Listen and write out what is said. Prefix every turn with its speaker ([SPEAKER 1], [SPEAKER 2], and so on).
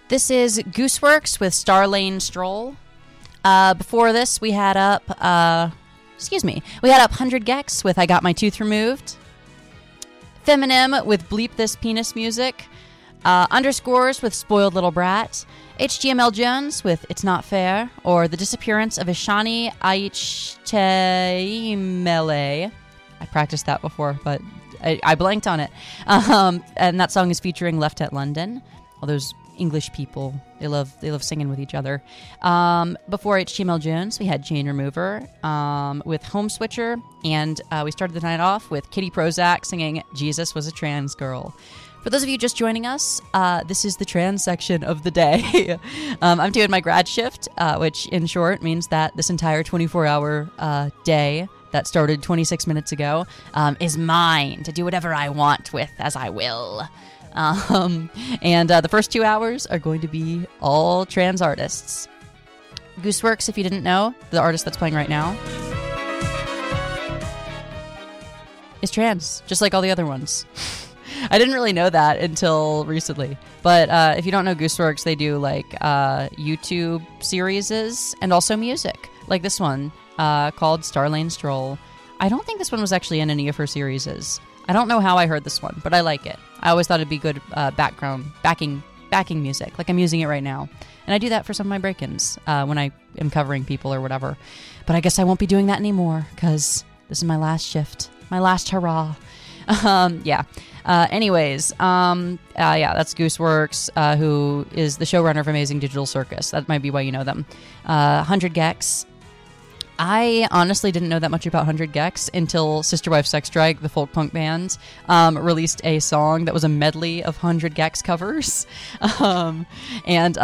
[SPEAKER 1] This is Gooseworks with Starlane Stroll. Before this, we had up, 100 gecs with I Got My Tooth Removed. Feminem with Bleep This Penis Music. Underscores with Spoiled Little Brat. HTML Jones with It's Not Fair, or The Disappearance of Ishani Aichemele. I practiced that before, but I blanked on it. And that song is featuring Left at London. All those English people, they love singing with each other. Before HTML Jones, we had Chain Remover with Home Switcher, and we started the night off with Kitty Prozac singing Jesus Was a Trans Girl. For those of you just joining us, this is the trans section of the day. I'm doing my grad shift, which in short means that this entire 24-hour day that started 26 minutes ago is mine to do whatever I want with as I will. And the first 2 hours are going to be all trans artists. Gooseworks, if you didn't know, the artist that's playing right now is trans, just like all the other ones. I didn't really know that until recently. But if you don't know Gooseworks, they do like YouTube series and also music, like this one called Starlane Stroll. I don't think this one was actually in any of her series. I don't know how I heard this one, but I like it. I always thought it'd be good background backing music, like I'm using it right now. And I do that for some of my break-ins when I am covering people or whatever. But I guess I won't be doing that anymore because this is my last shift, my last hurrah. Anyways, that's Gooseworks, who is the showrunner of Amazing Digital Circus. That might be why you know them. 100 gecs. I honestly didn't know that much about 100 gecs until Sister Wife Sex Strike, the folk punk band, released a song that was a medley of 100 gecs covers. And